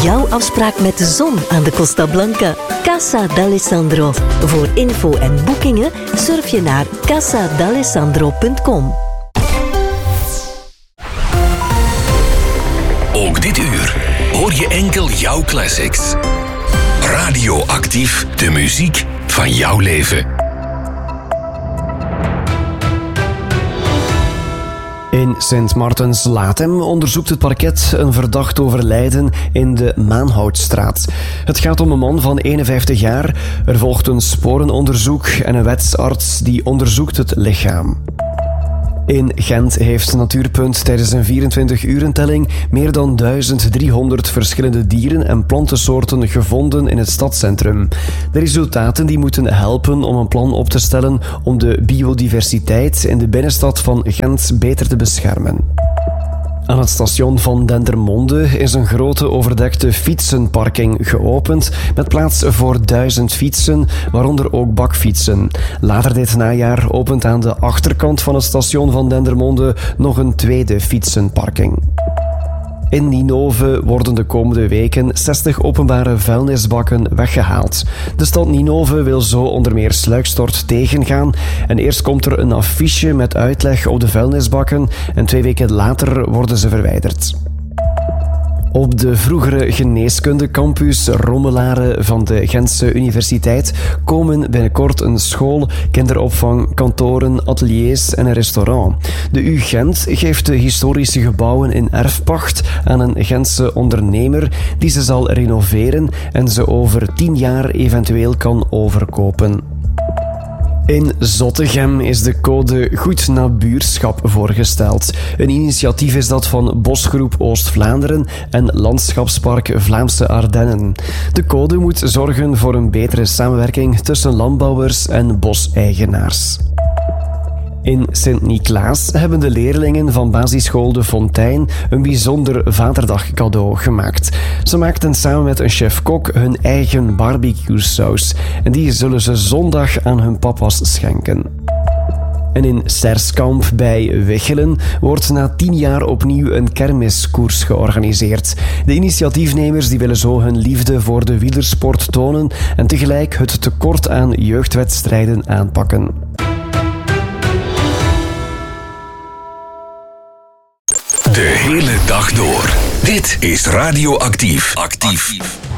jouw afspraak met de zon aan de Costa Blanca. Casa d'Alessandro. Voor info en boekingen surf je naar casadalessandro.com. Ook dit uur hoor je enkel jouw classics. Radioactief, de muziek van jouw leven. In Sint-Martens-Latem onderzoekt het parket een verdacht overlijden in de Maanhoutstraat. Het gaat om een man van 51 jaar. Er volgt een sporenonderzoek en een wetsarts die onderzoekt het lichaam. In Gent heeft Natuurpunt tijdens een 24-urentelling meer dan 1300 verschillende dieren- en plantensoorten gevonden in het stadscentrum. De resultaten die moeten helpen om een plan op te stellen om de biodiversiteit in de binnenstad van Gent beter te beschermen. Aan het station van Dendermonde is een grote overdekte fietsenparking geopend met plaats voor 1000 fietsen, waaronder ook bakfietsen. Later dit najaar opent aan de achterkant van het station van Dendermonde nog een tweede fietsenparking. In Ninove worden de komende weken 60 openbare vuilnisbakken weggehaald. De stad Ninove wil zo onder meer sluikstort tegengaan. En eerst komt er een affiche met uitleg op de vuilnisbakken en 2 weken later worden ze verwijderd. Op de vroegere geneeskundecampus Rommelaren van de Gentse Universiteit komen binnenkort een school, kinderopvang, kantoren, ateliers en een restaurant. De U Gent geeft de historische gebouwen in erfpacht aan een Gentse ondernemer die ze zal renoveren en ze over 10 jaar eventueel kan overkopen. In Zottegem is de code Goed Nabuurschap voorgesteld. Een initiatief is dat van Bosgroep Oost-Vlaanderen en Landschapspark Vlaamse Ardennen. De code moet zorgen voor een betere samenwerking tussen landbouwers en boseigenaars. In Sint-Niklaas hebben de leerlingen van basisschool De Fontein een bijzonder vaderdag cadeau gemaakt. Ze maakten samen met een chef-kok hun eigen barbecue-saus en die zullen ze zondag aan hun papa's schenken. En in Serskamp bij Wichelen wordt na 10 jaar opnieuw een kermiskoers georganiseerd. De initiatiefnemers die willen zo hun liefde voor de wielersport tonen en tegelijk het tekort aan jeugdwedstrijden aanpakken. De hele dag door. Dit is Radioactief. Actief.